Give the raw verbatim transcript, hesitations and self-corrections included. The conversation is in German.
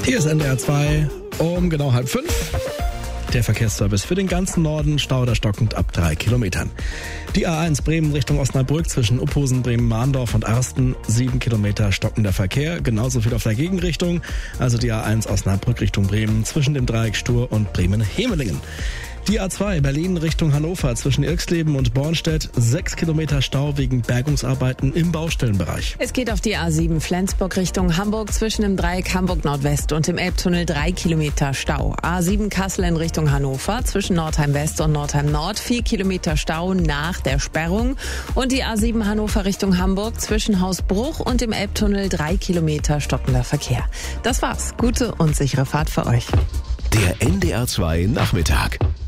Hier ist N D R zwei um genau halb fünf. Der Verkehrsservice für den ganzen Norden, Stau oder stockend ab drei Kilometern. Die A eins Bremen Richtung Osnabrück zwischen Uphusen, Bremen-Mahndorf und Arsten, sieben Kilometer stockender Verkehr, genauso viel auf der Gegenrichtung, also die A eins Osnabrück Richtung Bremen zwischen dem Dreieck Stur und Bremen-Hemelingen. Die A zwei Berlin Richtung Hannover zwischen Irxleben und Bornstedt, sechs Kilometer Stau wegen Bergungsarbeiten im Baustellenbereich. Es geht auf die A sieben Flensburg Richtung Hamburg zwischen dem Dreieck Hamburg Nordwest und dem Elbtunnel drei Kilometer Stau. A sieben Kassel in Richtung Hannover zwischen Nordheim West und Nordheim Nord, vier Kilometer Stau nach der Sperrung. Und die A sieben Hannover Richtung Hamburg zwischen Hausbruch und dem Elbtunnel drei Kilometer stockender Verkehr. Das war's. Gute und sichere Fahrt für euch. Der N D R zwei Nachmittag.